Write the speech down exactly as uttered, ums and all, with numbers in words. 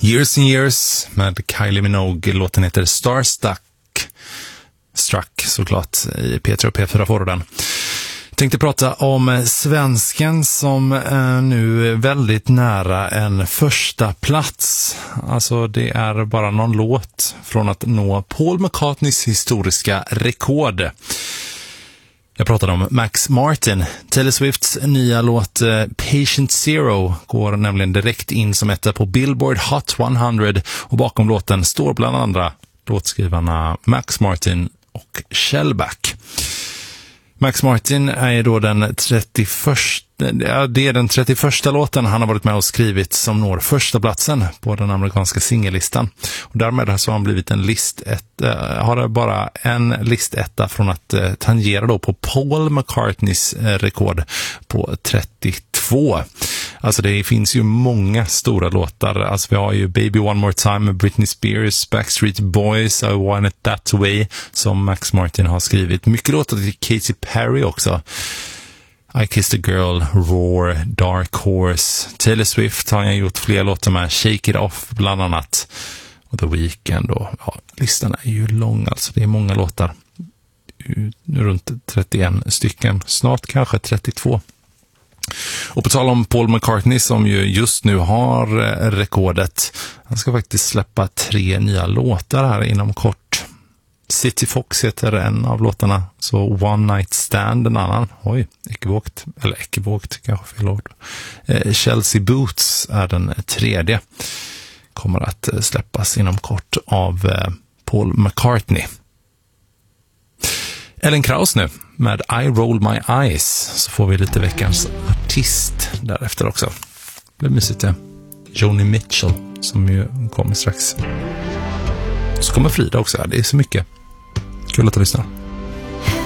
Years and Years med Kylie Minogue. Låten heter Starstruck. Struck såklart. I P tre och P fyra får du den. Jag tänkte prata om svensken som är nu väldigt nära en första plats. Alltså det är bara någon låt från att nå Paul McCartneys historiska rekord. Jag pratade om Max Martin. Taylor Swifts nya låt Patient Zero går nämligen direkt in som etta på Billboard Hot hundra, och bakom låten står bland andra låtskrivarna Max Martin och Shellback. Max Martin är då den trettioförsta, ja, det är den trettioförsta låten han har varit med och skrivit som når första platsen på den amerikanska singellistan. Och därmed så har han blivit en listett, äh, har bara en listetta från att äh, tangera då på Paul McCartneys äh, rekord på trettiotvå. Alltså det finns ju många stora låtar. Alltså vi har ju Baby One More Time med Britney Spears, Backstreet Boys, I Want It That Way som Max Martin har skrivit. Mycket låtar till Katy Perry också. I Kissed a Girl, Roar, Dark Horse. Taylor Swift har jag gjort fler låtar med, Shake It Off bland annat. Och The Weeknd och ja, listan är ju lång, alltså det är många låtar. Runt trettioen stycken, snart kanske trettiotvå. Och på tal om Paul McCartney som ju just nu har rekordet, han ska faktiskt släppa tre nya låtar här inom kort. City Fox heter en av låtarna, så One Night Stand en annan. Oj, ekivokt, eller ekivokt kanske fel ord. Eh, Chelsea Boots är den tredje. Kommer att släppas inom kort av eh, Paul McCartney. Ellen Krauss nu med I Roll My Eyes, så får vi lite veckans artist därefter också. Det blir mysigt det. Joni Mitchell som ju kommer strax. Så kommer Frida också, det är så mycket. Kul att du lyssnar.